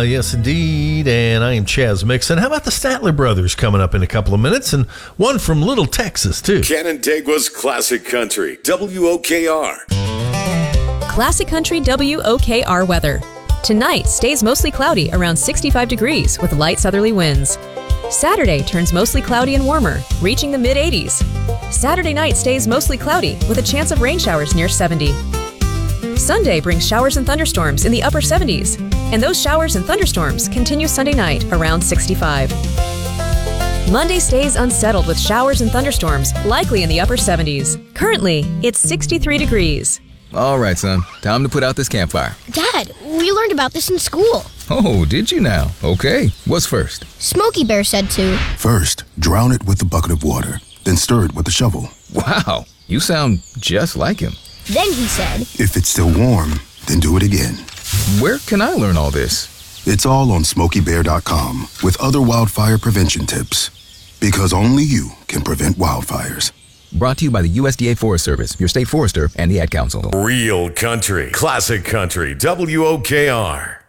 Yes, indeed. And I am Chaz Mixon. How about the Statler Brothers coming up in a couple of minutes? And one from Little Texas, too. Canandaigua's Classic Country, WOKR. Classic Country WOKR weather. Tonight stays mostly cloudy around 65 degrees with light southerly winds. Saturday turns mostly cloudy and warmer, reaching the mid-80s. Saturday night stays mostly cloudy with a chance of rain showers near 70. Sunday brings showers and thunderstorms in the upper 70s, and those showers and thunderstorms continue Sunday night around 65. Monday stays unsettled with showers and thunderstorms, likely in the upper 70s. Currently, it's 63 degrees. All right, son. Time to put out this campfire. Dad, we learned about this in school. Oh, did you now? Okay. What's first? Smokey Bear said to. First, drown it with a bucket of water, then stir it with a shovel. Wow, you sound just like him. Then he said, If it's still warm, then do it again. Where can I learn all this? It's all on SmokeyBear.com with other wildfire prevention tips. Because only you can prevent wildfires. Brought to you by the USDA Forest Service, your state forester, and the Ad Council. Real country, classic country, WOKR.